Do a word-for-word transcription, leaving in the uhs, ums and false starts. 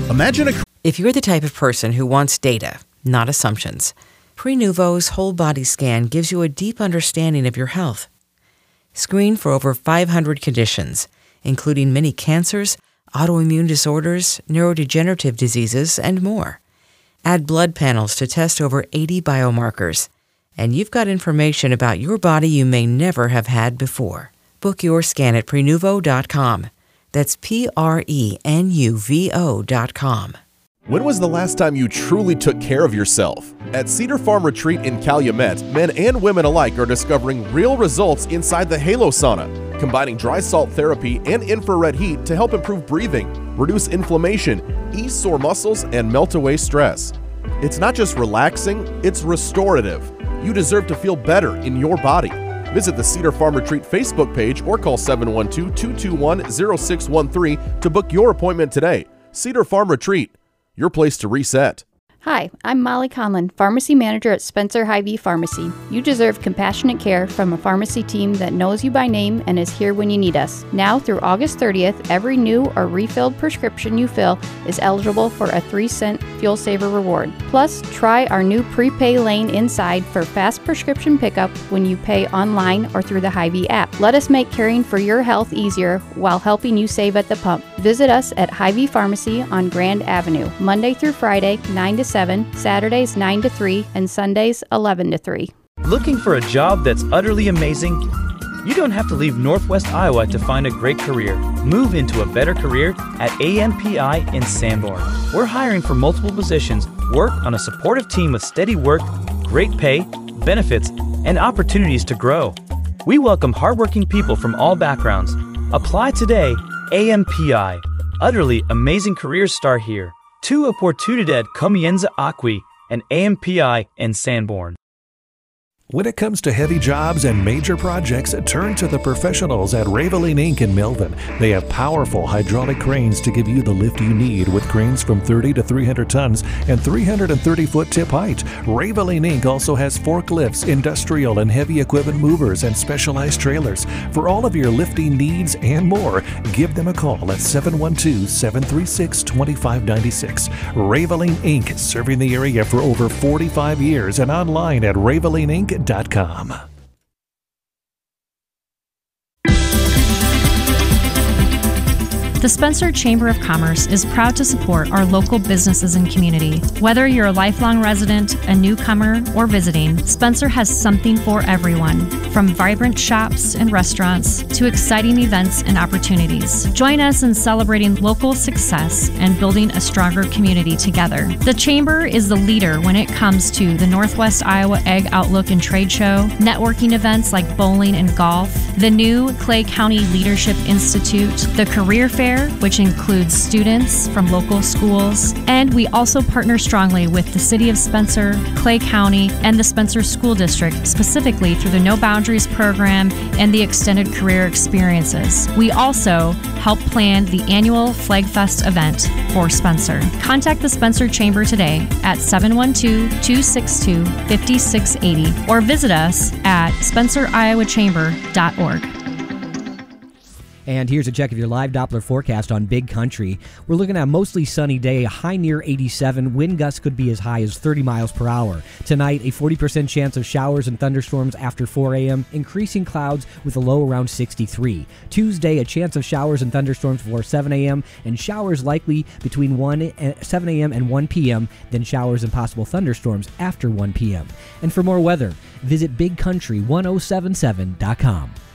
Imagine a... If you're the type of person who wants data, not assumptions, Prenuvo's whole body scan gives you a deep understanding of your health. Screen for over five hundred conditions, including many cancers, autoimmune disorders, neurodegenerative diseases, and more. Add blood panels to test over eighty biomarkers, and you've got information about your body you may never have had before. Book your scan at Prenuvo dot com. That's P R E N U V O dot com. When was the last time you truly took care of yourself? At Cedar Farm Retreat in Calumet, men and women alike are discovering real results inside the Halo Sauna, combining dry salt therapy and infrared heat to help improve breathing, reduce inflammation, ease sore muscles, and melt away stress. It's not just relaxing, it's restorative. You deserve to feel better in your body. Visit the Cedar Farm Retreat Facebook page or call seven one two, two two one, zero six one three to book your appointment today. Cedar Farm Retreat, your place to reset. Hi, I'm Molly Conlon, Pharmacy Manager at Spencer Hy-Vee Pharmacy. You deserve compassionate care from a pharmacy team that knows you by name and is here when you need us. Now through August thirtieth, every new or refilled prescription you fill is eligible for a three cent Fuel Saver reward. Plus, try our new prepay lane inside for fast prescription pickup when you pay online or through the Hy-Vee app. Let us make caring for your health easier while helping you save at the pump. Visit us at Hy-Vee Pharmacy on Grand Avenue, Monday through Friday, nine to seven, Saturdays nine to three, and Sundays eleven to three. Looking for a job that's utterly amazing? You don't have to leave Northwest Iowa to find a great career. Move into a better career at A M P I in Sanborn. We're hiring for multiple positions, work on a supportive team with steady work, great pay, benefits, and opportunities to grow. We welcome hardworking people from all backgrounds. Apply today. A M P I. Utterly amazing careers start here. Tu oportunidad comienza aquí, and A M P I in Sanborn. When it comes to heavy jobs and major projects, turn to the professionals at Raveline Incorporated in Melvin. They have powerful hydraulic cranes to give you the lift you need with cranes from thirty to three hundred tons and three hundred thirty foot tip height. Raveline Incorporated also has forklifts, industrial and heavy equipment movers, and specialized trailers. For all of your lifting needs and more, give them a call at seven one two, seven three six, two five nine six. Raveline Incorporated, serving the area for over forty-five years, and online at raveline inc dot com. The Spencer Chamber of Commerce is proud to support our local businesses and community. Whether you're a lifelong resident, a newcomer, or visiting, Spencer has something for everyone, from vibrant shops and restaurants to exciting events and opportunities. Join us in celebrating local success and building a stronger community together. The Chamber is the leader when it comes to the Northwest Iowa Ag Outlook and Trade Show, networking events like bowling and golf, the new Clay County Leadership Institute, the Career Fair, which includes students from local schools, and we also partner strongly with the City of Spencer, Clay County, and the Spencer School District, specifically through the No Boundaries program and the Extended Career Experiences. We also help plan the annual Flag Fest event for Spencer. Contact the Spencer Chamber today at seven one two, two six two, five six eight zero or visit us at spencer iowa chamber dot org. And here's a check of your live Doppler forecast on Big Country. We're looking at a mostly sunny day, a high near eighty-seven. Wind gusts could be as high as thirty miles per hour. Tonight, a forty percent chance of showers and thunderstorms after four a.m., increasing clouds with a low around sixty-three. Tuesday, a chance of showers and thunderstorms before seven a.m., and showers likely between seven a.m. and one p.m., then showers and possible thunderstorms after one p.m. And for more weather, visit big country ten seventy-seven dot com.